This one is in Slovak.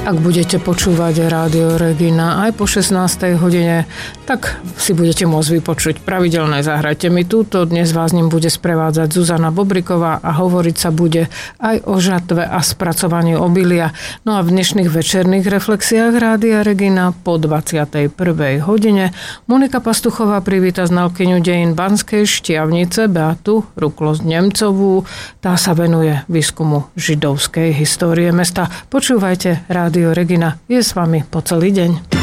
Ak budete počúvať Rádio Regina aj po 16. hodine, tak si budete môcť vypočuť pravidelné Zahrajte mi túto. Dnes vás ním bude sprevádzať Zuzana Bobriková a hovoriť sa bude aj o žatve a spracovaní obilia. No a v dnešných večerných reflexiách Rádia Regina po 21. hodine Monika Pastuchová privíta znalkyňu dejín Banskej Štiavnice Beatu Rukloš-Nemcovú. Tá sa venuje výskumu židovskej histórie mesta. Počúvajte Rádio Regina, je s vami po celý deň.